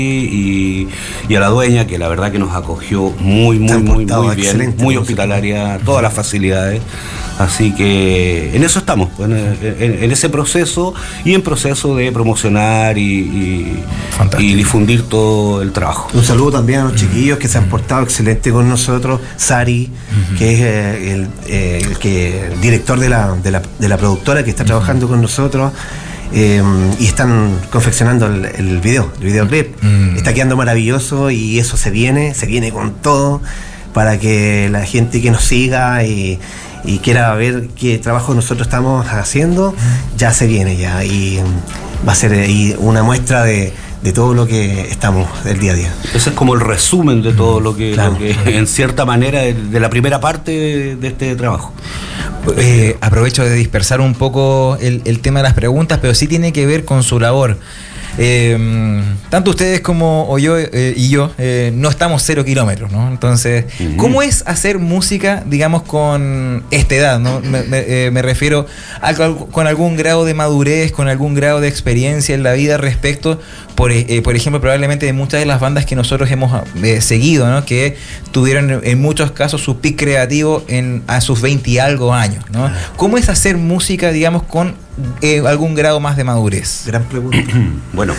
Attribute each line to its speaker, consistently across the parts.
Speaker 1: y a la dueña, que la verdad que nos acogió muy bien, muy hospitalaria, todas las facilidades. Así que en eso estamos, en ese proceso y en proceso de promocionar y difundir todo el trabajo.
Speaker 2: Un saludo también a los chiquillos que se han portado excelente con nosotros. Sari, que es el director de la productora que está trabajando con nosotros. Y están confeccionando el videoclip. Está quedando maravilloso y eso se viene con todo para que la gente que nos siga y quiera ver qué trabajo nosotros estamos haciendo, ya se viene ya y va a ser ahí una muestra de todo lo que estamos del día a día.
Speaker 1: Ese es como el resumen de todo lo que en cierta manera de la primera parte de este trabajo.
Speaker 3: Aprovecho de dispersar un poco el tema de las preguntas, pero sí tiene que ver con su labor. Tanto ustedes como yo no estamos 0 kilómetros, ¿no? Entonces, ¿cómo es hacer música, digamos, con esta edad, ¿no? Me refiero con algún grado de madurez, con algún grado de experiencia en la vida respecto, por ejemplo, probablemente de muchas de las bandas que nosotros hemos seguido, ¿no? Que tuvieron en muchos casos su pick creativo a sus 20 y algo años, ¿no? ¿Cómo es hacer música, digamos, con algún grado más de madurez?
Speaker 2: Gran pregunta.
Speaker 1: Bueno,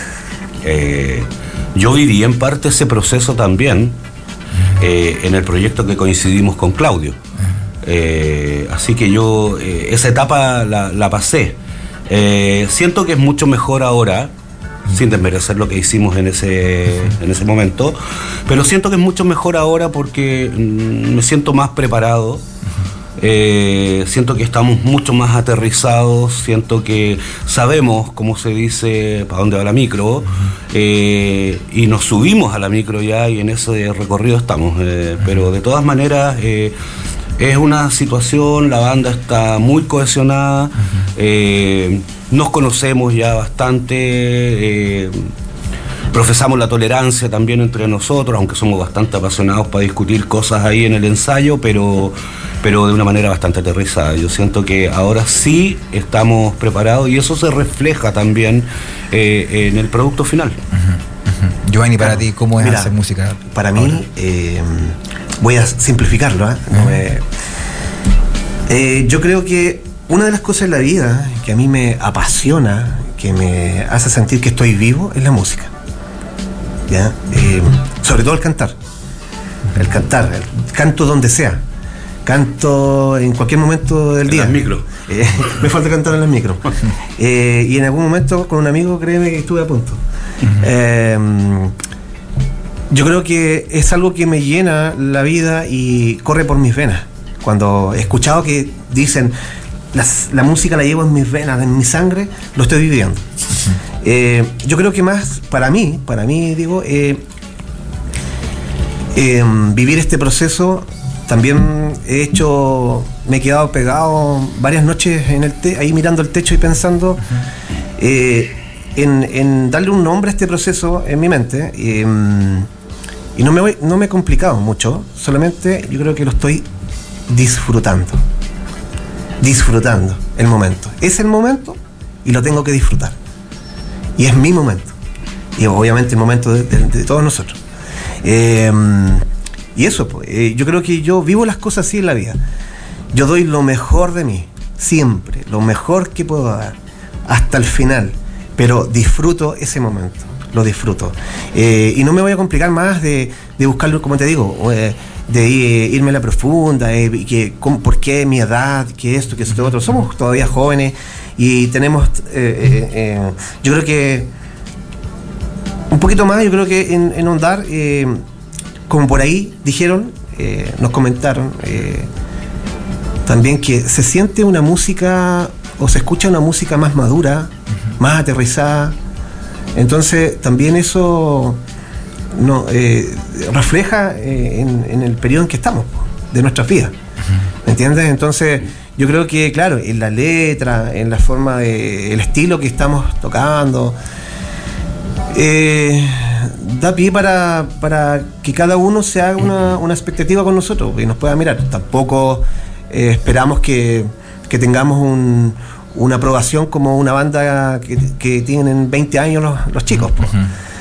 Speaker 1: yo viví en parte ese proceso también en el proyecto que coincidimos con Claudio. Así que yo esa etapa la pasé. Siento que es mucho mejor ahora, sin desmerecer lo que hicimos en ese momento, pero siento que es mucho mejor ahora porque me siento más preparado. Siento que estamos mucho más aterrizados, siento que sabemos, como se dice, para dónde va la micro, y nos subimos a la micro ya y en ese recorrido estamos, pero de todas maneras es una situación, la banda está muy cohesionada, nos conocemos ya bastante, profesamos la tolerancia también entre nosotros, aunque somos bastante apasionados para discutir cosas ahí en el ensayo, pero de una manera bastante aterrizada. Yo siento que ahora sí estamos preparados y eso se refleja también en el producto final.
Speaker 3: Giovanni, para ti, ¿cómo es hacer música?
Speaker 2: Para mí, voy a simplificarlo, yo creo que una de las cosas en la vida que a mí me apasiona, que me hace sentir que estoy vivo, es la música. ¿Ya? Sobre todo el cantar. El canto donde sea. Canto en cualquier momento del día.
Speaker 1: En las micros.
Speaker 2: Me falta cantar en las micros. Y en algún momento con un amigo, créeme que estuve a punto. Yo creo que es algo que me llena la vida y corre por mis venas. Cuando he escuchado que dicen la música la llevo en mis venas, en mi sangre, lo estoy viviendo. Yo creo que más para mí digo, vivir este proceso. También me he quedado pegado varias noches ahí mirando el techo y pensando en darle un nombre a este proceso en mi mente, y no me he complicado mucho, solamente yo creo que lo estoy disfrutando el momento. Es el momento y lo tengo que disfrutar, y es mi momento, y obviamente el momento de todos nosotros. Y eso, yo creo que yo vivo las cosas así en la vida. Yo doy lo mejor de mí, siempre, lo mejor que puedo dar, hasta el final, pero disfruto ese momento, lo disfruto. Y no me voy a complicar más de buscarlo, como te digo, de irme a la profunda, por qué mi edad, qué esto, qué esto, otro. Somos todavía jóvenes y tenemos, yo creo que un poquito más, yo creo que en ahondar, como por ahí dijeron, nos comentaron también que se siente una música o se escucha una música más madura, más aterrizada. Entonces también eso refleja en el periodo en que estamos de nuestras vidas. ¿Me entiendes? Entonces yo creo que, claro, en la letra, en la forma el estilo que estamos tocando, da pie para que cada uno se haga una expectativa con nosotros y nos pueda mirar. Tampoco esperamos que tengamos una aprobación como una banda que tienen 20 años los chicos.